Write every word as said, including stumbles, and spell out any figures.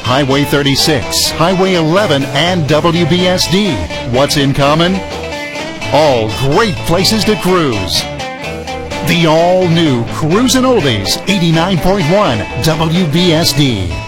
Highway thirty-six, Highway eleven, and W B S D. What's in common? All great places to cruise. The all-new Cruisin' Oldies eighty-nine point one W B S D.